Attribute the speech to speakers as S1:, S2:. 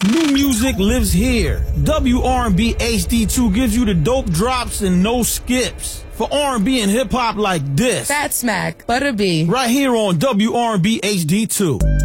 S1: New music lives here. WR&B HD2 gives you the dope drops and no skips. For R&B and hip hop like this.
S2: Fat Smack, Butter B.
S1: Right here on WR&B HD2.